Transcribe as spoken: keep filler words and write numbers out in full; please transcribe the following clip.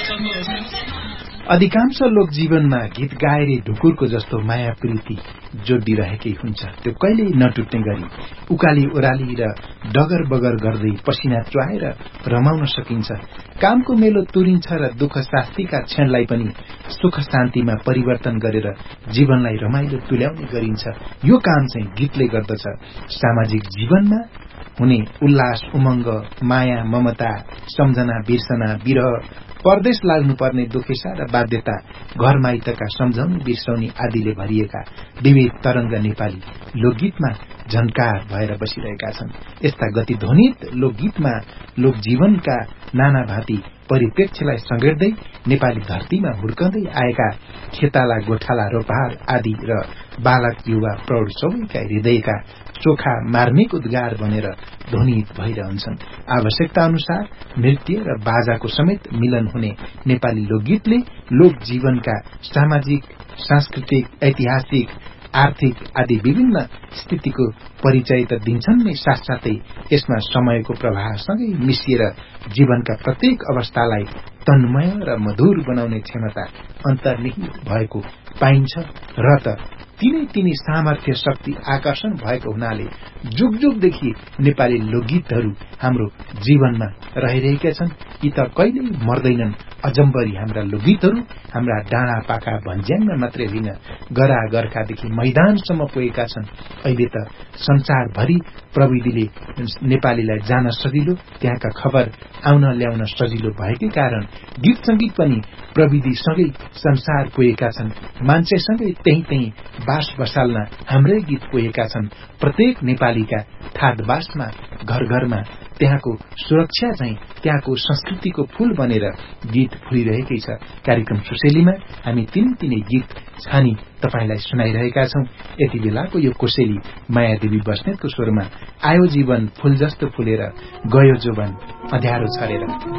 अधिकांश लोक जीवनमा गीत गाएर ढुकुरको जस्तो माया प्रीति जोडिरहेकै हुन्छ। त्यो कहिल्यै नटुट्ने गरी उकाली ओराली र डगर बगर गर्दै पसिना चुहाएर रमाउन सकिन्छ। कामको मेलो तुरिन्छ र दुःख शास्तिका क्षणलाई पनि सुख शान्तिमा परिवर्तन गरेर जीवनलाई रमाइलो तुल्याउने गरिन्छ। यो काम चाहिँ गीतले गर्दछ। सामाजिक जीवनमा हुने उल्लास उमंग माया ममता सम्झना बिर्सना विरह परदेश लाग्नुपर्ने दुखेसा र बाध्यता घर माइतका सम्झाउने बिर्साउने आदिले भरिएका विविध तरंग नेपाली लोकगीतमा झन्कार भएर बसिरहेका छन्। यस्ता गतिध्वनित लोकगीतमा लोकजीवनका नाना भाँति परिप्रेक्ष्यलाई समेट्दै नेपाली धरतीमा हुर्कँदै आएका खेताला गोठाला रोपहार आदि र बालक युवा प्रौढ सबैका हृदयका चोखा मार्मिक उद्गार बनेर ध्वनित भइरहन्छन्। आवश्यकता अनुसार नृत्य र बाजाको समेत मिलन हुने नेपाली लोकगीतले लोक जीवनका सामाजिक सांस्कृतिक ऐतिहासिक आर्थिक आदि विभिन्न स्थितिको परिचय त दिन्छन् नै, साथसाथै यसमा समयको प्रभावसँगै मिसिएर जीवनका प्रत्येक अवस्थालाई तन्मय र मधुर बनाउने क्षमता अन्तर्निहित भएको पाइन्छ र त तिनै तिनै सामर्थ्य शक्ति आकर्षण भएको हुनाले जुग जुगदेखि नेपाली लोकगीतहरू हाम्रो जीवनमा रहिरहेका छन्। यी त कहिल्यै मर्दैनन्। अजम्बरी हाम्रा लोकगीतहरू हाम्रा डाँडा पाका भन्ज्याङमा मात्रै होइन, गरा गर्खादेखि मैदानसम्म पुगेका छन्। अहिले त संसारभरि प्रविधिले नेपालीलाई जान सजिलो, त्यहाँका खबर आउन ल्याउन सजिलो भएकै कारण गीत संगीत पनि प्रविधिसँगै संसार पुगेका छन्। मान्छेसँगै त्यही त्यही बास बसाल्न हाम्रै गीत पुगेका छन्। प्रत्येक नेपालीका थादबासमा घर घरमा त्यहाँको सुरक्षा चाहिँ त्यहाँको संस्कृतिको फूल बनेर गीत फुलिरहेकै छ। कार्यक्रम सुसेलीमा हामी तिनै तिनै गीत छानी तपाईलाई सुनाइरहेका छौं। यति बेलाको यो कोसेली मायादेवी बस्नेतको स्वरमा आयो जीवन फूल जस्तो फुलेर गयो जोवन अँध्यारो छरेर।